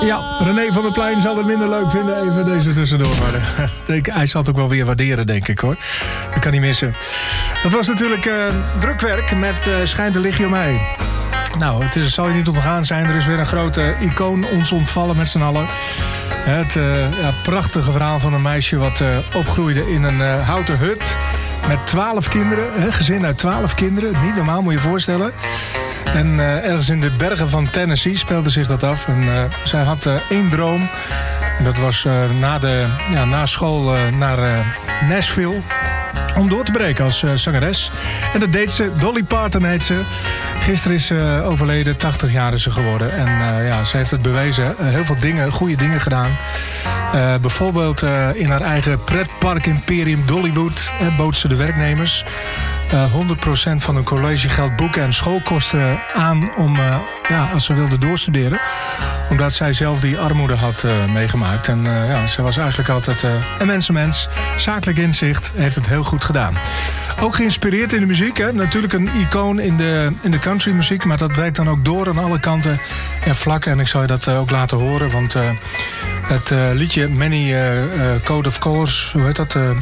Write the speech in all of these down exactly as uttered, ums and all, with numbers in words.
Ja, René van der Plein zal het minder leuk vinden. Even deze tussendoor. Maar uh, hij zal het ook wel weer waarderen, denk ik, hoor. Dat kan niet missen. Dat was natuurlijk uh, drukwerk met uh, Schijnt de lichtje om mij. Nou, het is, zal je niet ontgaan zijn. Er is weer een grote icoon ons ontvallen met z'n allen. Het uh, ja, prachtige verhaal van een meisje wat uh, opgroeide in een uh, houten hut. Met twaalf kinderen. Hè, gezin uit twaalf kinderen. Niet normaal, moet je je voorstellen. En uh, ergens in de bergen van Tennessee speelde zich dat af. En uh, zij had uh, één droom. En dat was uh, na, de, ja, na school uh, naar uh, Nashville. Om door te breken als uh, zangeres. En dat deed ze. Dolly Parton heet ze. Gisteren is ze uh, overleden. tachtig jaar is ze geworden. En uh, ja, ze heeft het bewezen. Uh, heel veel dingen, goede dingen gedaan. Uh, bijvoorbeeld uh, in haar eigen pretpark imperium Dollywood uh, bood ze de werknemers uh, honderd procent van hun collegegeld, boeken en schoolkosten aan om, uh, ja, als ze wilden doorstuderen. Omdat zij zelf die armoede had uh, meegemaakt. En uh, ja, ze was eigenlijk altijd uh, een mensenmens. Zakelijk inzicht, heeft het heel goed gedaan. Ook geïnspireerd in de muziek. Hè? Natuurlijk een icoon in de, in de countrymuziek. Maar dat werkt dan ook door aan alle kanten en vlakken. En ik zal je dat uh, ook laten horen. Want uh, het uh, liedje Many uh, uh, Code of Colors, hoe heet dat? Uh,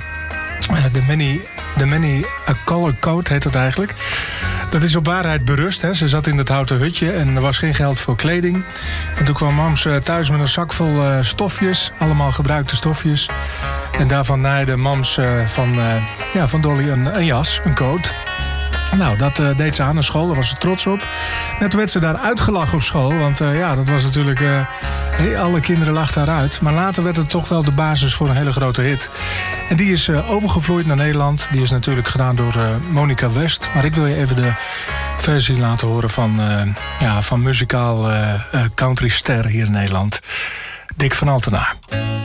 the Many, the Many a Color Code heet dat eigenlijk. Dat is op waarheid berust. Hè. Ze zat in het houten hutje en er was geen geld voor kleding. En toen kwam mams uh, thuis met een zak vol uh, stofjes. Allemaal gebruikte stofjes. En daarvan naaide mams uh, van, uh, ja, van Dolly een, een jas, een coat. Nou, dat uh, deed ze aan naar school, daar was ze trots op. Net werd ze daar uitgelachen op school, want uh, ja, dat was natuurlijk... Uh, hey, alle kinderen lachten daaruit. Maar later werd het toch wel de basis voor een hele grote hit. En die is uh, overgevloeid naar Nederland. Die is natuurlijk gedaan door uh, Monica West. Maar ik wil je even de versie laten horen van, uh, ja, van muzikaal uh, uh, countryster hier in Nederland. Dick van Altena.